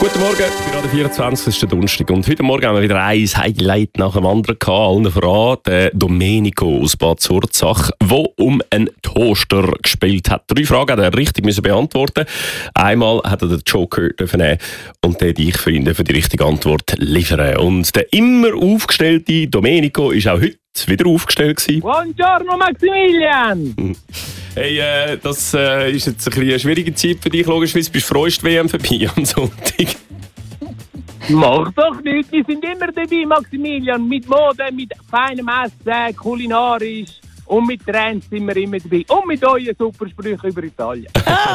Guten Morgen, gerade 24. Donnerstag und heute Morgen haben wir wieder ein Highlight nach dem anderen gehabt. Allen voran der Domenico aus Bad Zurzach, der um einen Toaster gespielt hat. 3 Fragen hat er richtig beantworten. Einmal hat er den Joker nehmen und den ich für ihn für die richtige Antwort liefern. Und der immer aufgestellte Domenico ist auch heute wieder aufgestellt gewesen. Buongiorno Maximilian! Hey, das ist jetzt eine schwierige Zeit für dich, logischerweise. Bist du froh, ist die WM vorbei am Sonntag? Mach doch nichts, wir sind immer dabei, Maximilian. Mit Mode, mit feinem Essen, kulinarisch und mit Trends sind wir immer dabei. Und mit euren super Sprüchen über Italien.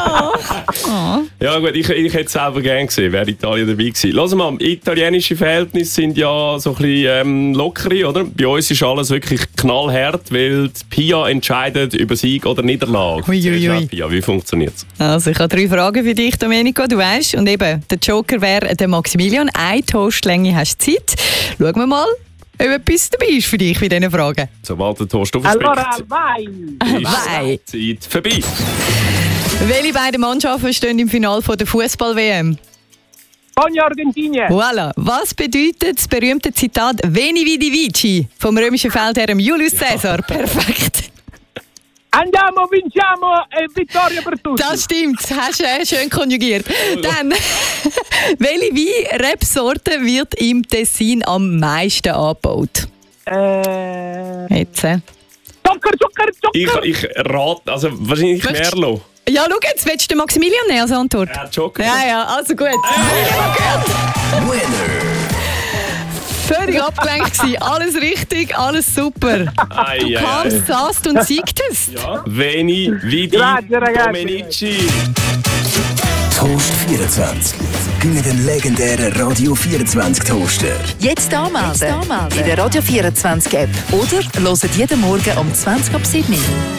Ja gut, ich hätte es selber gerne gesehen, wäre Italien dabei gewesen. Lass mal, italienische Verhältnisse sind ja so ein bisschen lockere, oder? Bei uns ist alles wirklich knallhart, weil die Pia entscheidet über Sieg oder Niederlage. Uiuiui. Pia, wie funktioniert es? Also, ich habe 3 Fragen für dich, Domenico. Du weißt, und eben, der Joker wäre der Maximilian. Eine Toastlänge hast du Zeit. Schauen wir mal, ob etwas dabei ist für dich bei diesen Fragen. Sobald der Toast Allora, aufspickt, vai! ist die Zeit vorbei. Welche beiden Mannschaften stehen im Finale der Fußball-WM? Ogni Argentinien! Voilà. Was bedeutet das berühmte Zitat «Veni vidi vici» vom römischen Feldherrn Julius Caesar? Perfekt. Andiamo, vinciamo e vittoria per tutti! Das stimmt, hast du schön konjugiert. Dann, welche Wein-Rebsorte wird im Tessin am meisten angebaut? Jetzt. Zucker! Ich rate, also wahrscheinlich Merlot. Ja, schau, jetzt willst du den Maximilian nehmen als Antwort. Ja, Joker. Ja, also gut. Völlig abgelenkt gewesen. Alles richtig, alles super. Du kamst, saßt und siegtest. Ja. Veni, vidi, Grazie, ragazzi. Domenici. Toast 24. Gönn den legendären Radio 24 Toaster. Jetzt anmelden. In der Radio 24 App. Oder hört jeden Morgen um 20 ab 7 Uhr.